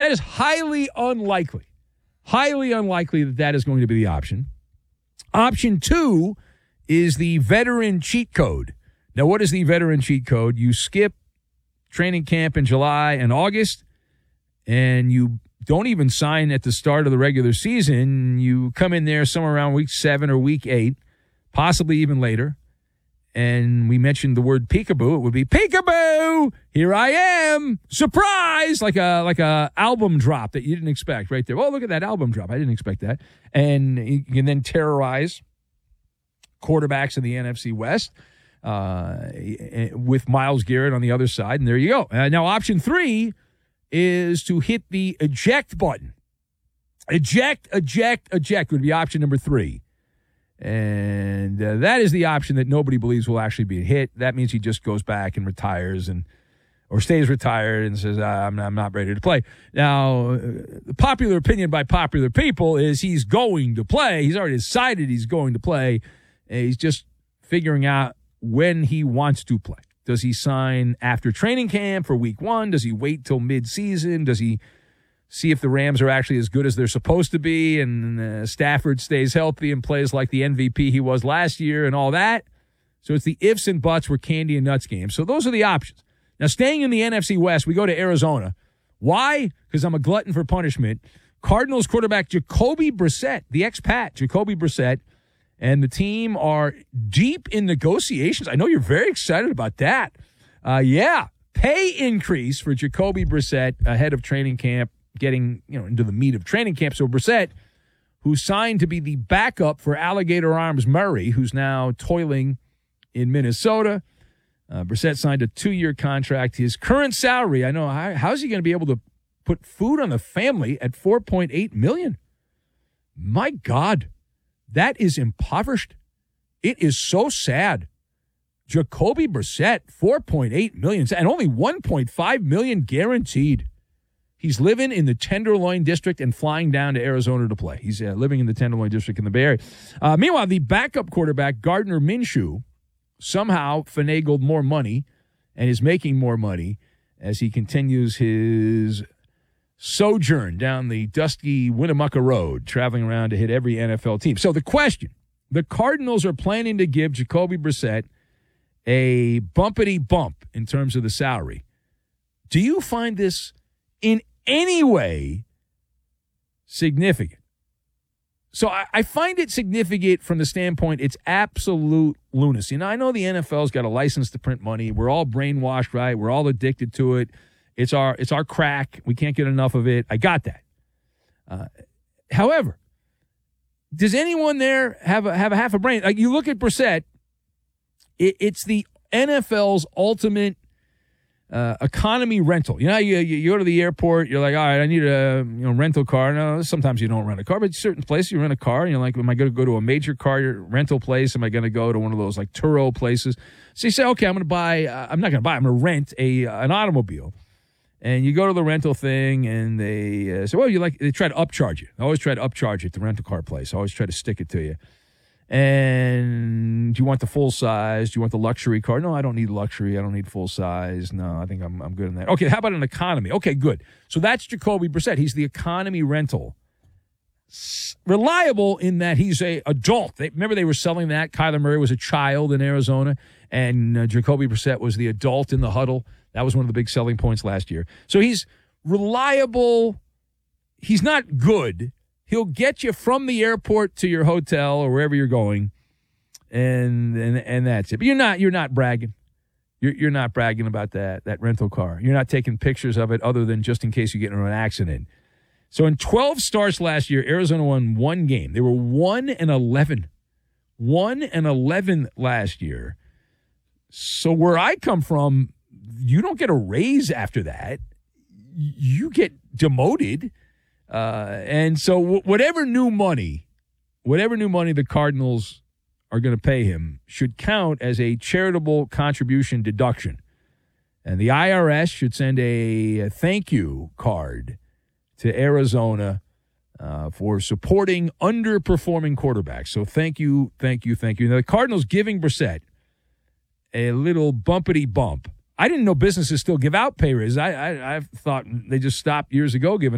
that is highly unlikely. Highly unlikely that is going to be the option. Option 2 is the veteran cheat code. Now, what is the veteran cheat code? You skip training camp in July and August, and you don't even sign at the start of the regular season. You come in there somewhere around week 7 or week 8, possibly even later. And we mentioned the word peekaboo. It would be peekaboo. Here I am. Surprise. Like a album drop that you didn't expect right there. Oh, look at that album drop. I didn't expect that. And you can then terrorize quarterbacks in the NFC West with Myles Garrett on the other side. And there you go. Now, option 3 is to hit the eject button. Eject would be option number 3. And that is the option that nobody believes will actually be hit. That means he just goes back and retires or stays retired and says, I'm not ready to play. Now, the popular opinion by popular people is he's going to play. He's already decided he's going to play. He's just figuring out when he wants to play. Does he sign after training camp for week 1? Does he wait till midseason? Does he see if the Rams are actually as good as they're supposed to be and Stafford stays healthy and plays like the MVP he was last year and all that? So it's the ifs and buts, we're candy and nuts game. So those are the options. Now, staying in the NFC West, we go to Arizona. Why? Because I'm a glutton for punishment. Cardinals quarterback Jacoby Brissett, the expat Jacoby Brissett, and the team are deep in negotiations. I know you're very excited about that. Pay increase for Jacoby Brissett ahead of training camp, getting into the meat of training camp. So Brissett, who's signed to be the backup for Alligator Arms Murray, who's now toiling in Minnesota. Brissett signed a 2-year contract. His current salary, I know, how's he going to be able to put food on the family at $4.8 million? My God, that is impoverished. It is so sad. Jacoby Brissett, $4.8 million, and only $1.5 million guaranteed. He's living in the Tenderloin District and flying down to Arizona to play. He's living in the Tenderloin District in the Bay Area. Meanwhile, the backup quarterback, Gardner Minshew, somehow finagled more money and is making more money as he continues his sojourn down the dusty Winnemucca Road, traveling around to hit every NFL team. So the question, the Cardinals are planning to give Jacoby Brissett a bumpity bump in terms of the salary. Do you find this in any way significant? So I find it significant from the standpoint it's absolute lunacy. Now, I know the NFL's got a license to print money. We're all brainwashed, right? We're all addicted to it. It's our crack. We can't get enough of it. I got that. However, does anyone there have a half a brain? Like, you look at Brissett, it's the NFL's ultimate economy rental. You go to the airport, you're like, all right, I need a rental car. No, sometimes you don't rent a car, but certain places you rent a car, and you're like, am I going to go to a major car rental place? Am I going to go to one of those like Turo places? So you say, okay, I'm going to rent an automobile. And you go to the rental thing, and they say, well, they try to upcharge you. They always try to upcharge you at the rental car place. Always try to stick it to you. And do you want the full size? Do you want the luxury car? No, I don't need luxury. I don't need full size. No, I think I'm good in that. Okay, how about an economy? Okay, good. So that's Jacoby Brissett. He's the economy rental. Reliable in that he's a adult. Remember they were selling that? Kyler Murray was a child in Arizona, and Jacoby Brissett was the adult in the huddle. That was one of the big selling points last year. So he's reliable. He's not good. He'll get you from the airport to your hotel or wherever you're going, and that's it. But you're not bragging. You're not bragging about that rental car. You're not taking pictures of it other than just in case you get into an accident. So in 12 starts last year, Arizona won 1 game. They were 1-11. 1-11 last year. So where I come from, you don't get a raise after that. You get demoted. And so whatever new money the Cardinals are going to pay him should count as a charitable contribution deduction. And the IRS should send a thank you card to Arizona for supporting underperforming quarterbacks. So thank you. Now, the Cardinals giving Brissett a little bumpity bump. I didn't know businesses still give out pay raises. I thought they just stopped years ago giving